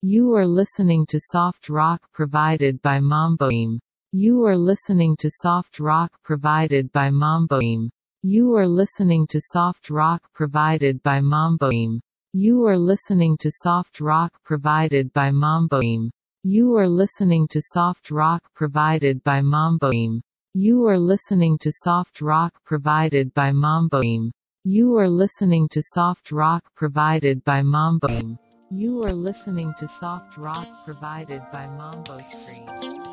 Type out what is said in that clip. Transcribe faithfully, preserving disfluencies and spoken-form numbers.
You are listening to soft rock provided by Mamboim. You are listening to soft rock provided by Mamboim. You are listening to soft rock provided by Mamboim. You are listening to soft rock provided by Mamboim. You are listening to soft rock provided by Mamboim. You are listening to soft rock provided by Mamboim. You are listening to soft rock provided by Mamboim. You are listening to soft rock provided by Mambo Screen.